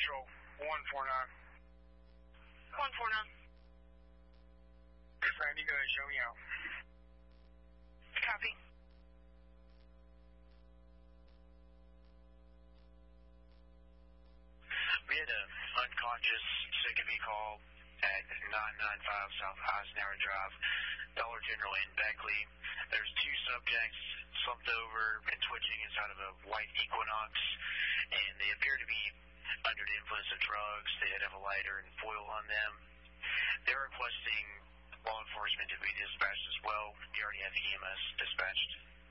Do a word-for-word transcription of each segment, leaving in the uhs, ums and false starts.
Central, one four nine. one four nine. Yes, ma'am, you go ahead and show me out. Copy. We had a unconscious C I C V call at nine ninety-five South Eisenhower Drive, Dollar General in Beckley. There's two subjects slumped over and twitching inside of a white Equinox, and they appear to be under the influence of drugs. They did have a lighter and foil on them. They're requesting law enforcement to be dispatched as well. We already have the E M S dispatched.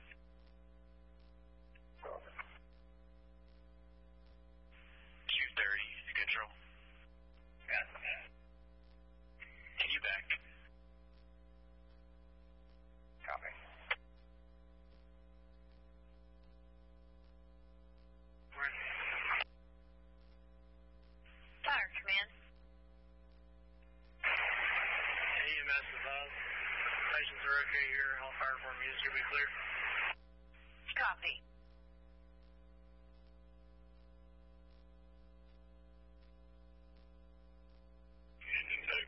two thirty, control. Can you back? Copy. Fire command. E M S advised. Patients are okay here. All fire department units should be clear. Copy. Engine two.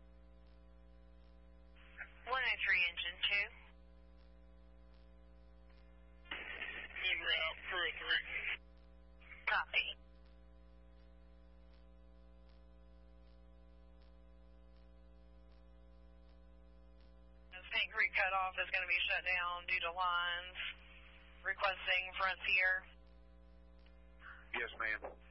one oh three, engine two. En route, crew of three. Copy. St. Creek cutoff is going to be shut down due to lines. Requesting Frontier. Yes, ma'am.